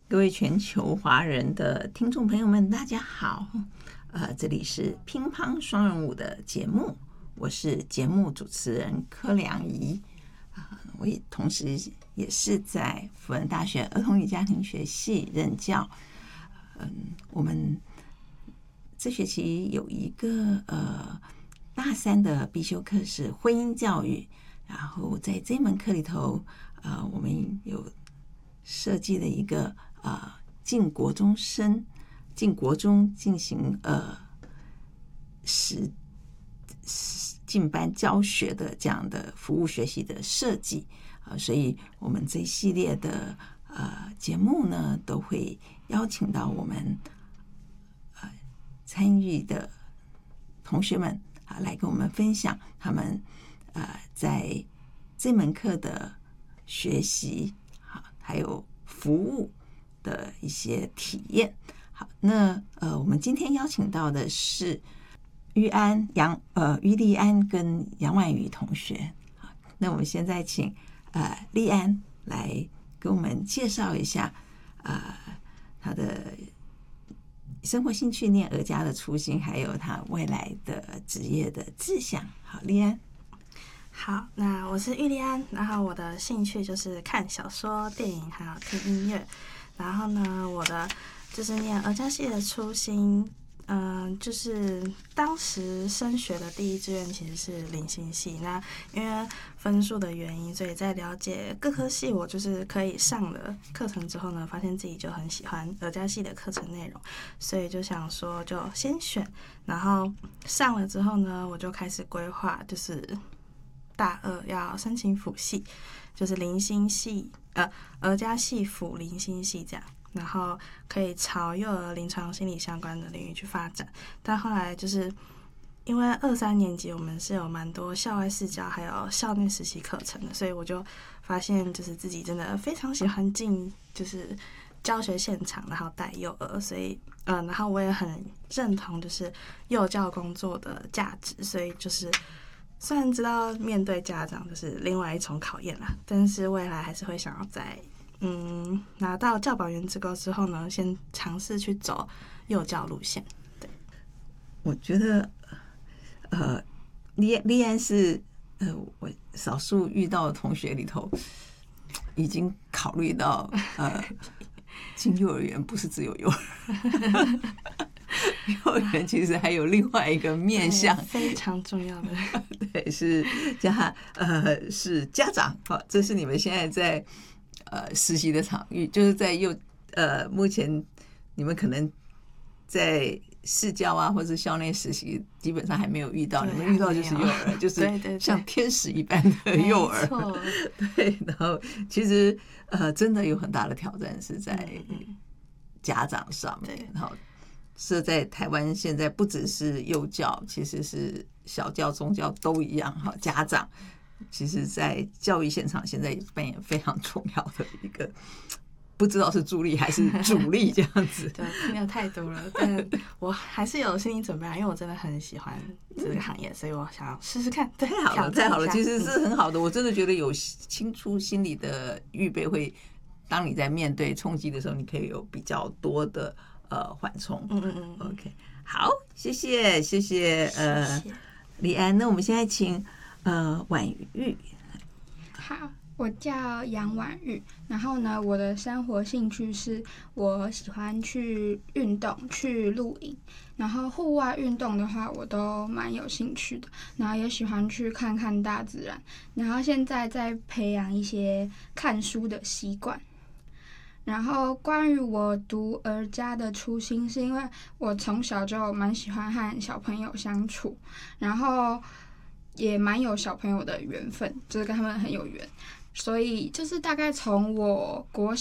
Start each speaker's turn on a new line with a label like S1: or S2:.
S1: 各位全球华人的听众朋友们，大家好。这里是乒乓双人舞的节目，我是节目主持人柯良仪。我也同时也是在辅仁大学儿童与家庭学系任教。我们这学期有一个大三的必修课是婚姻教育，然后在这门课里头，我们有设计了一个进国中进行进班教学的这样的服务学习的设计所以我们这一系列的节目呢，都会邀请到我们参与的同学们来跟我们分享他们在这门课的学习还有服务的一些体验。好，那我们今天邀请到的是于丽安跟杨婉瑜同学。好，那我们现在请丽安来给我们介绍一下她的生活兴趣、念儿家的初心，还有她未来的职业的志向。好，丽安。
S2: 好，那我是于丽安，然后我的兴趣就是看小说、电影还有听音乐。然后呢，我的就是念儿家系的初心，就是当时升学的第一志愿其实是灵性系。那因为分数的原因，所以在了解各科系我就是可以上了课程之后呢，发现自己就很喜欢儿家系的课程内容，所以就想说就先选。然后上了之后呢，我就开始规划，就是大二要申请辅系，就是灵性系儿家系辅灵性系这样，然后可以朝幼儿临床心理相关的领域去发展。但后来就是因为2、3年级我们是有蛮多校外试教还有校内实习课程的，所以我就发现就是自己真的非常喜欢进就是教学现场，然后带幼儿，所以然后我也很认同就是幼教工作的价值，所以就是虽然知道面对家长就是另外一重考验啦，但是未来还是会想要在拿到教保员资格之后呢，先尝试去走幼教路线。对，
S1: 我觉得丽安是我少数遇到的同学里头已经考虑到进幼儿园不是只有幼儿幼儿园其实还有另外一个面向
S2: 非常重要的
S1: 对，是家长。好，这是你们现在在实习的场域，就是在目前你们可能在试教或者校内实习基本上还没有遇到，你们遇到就是幼儿，就是像天使一般的幼儿。对，然后其实真的有很大的挑战是在家长上面。然后是在台湾现在不只是幼教，其实是小教、中教都一样哈。家长其实在教育现场现在扮演非常重要的一个，不知道是助力还是主力这样子。
S2: 对，听得太多了，但我还是有心理准备因为我真的很喜欢这个行业，所以我想要试试看。
S1: 太好了，太好了，其实是很好的。我真的觉得有清楚心理的预备会，当你在面对冲击的时候，你可以有比较多的缓冲。OK， 好，谢谢李安。那我们现在请婉玉。
S3: 好，我叫杨婉玉，然后呢，我的生活兴趣是我喜欢去运动，去露营，然后户外运动的话我都蛮有兴趣的，然后也喜欢去看看大自然，然后现在在培养一些看书的习惯。然后关于我读儿家的初心，是因为我从小就蛮喜欢和小朋友相处，然后也蛮有小朋友的缘分，就是跟他们很有缘，所以就是大概从我国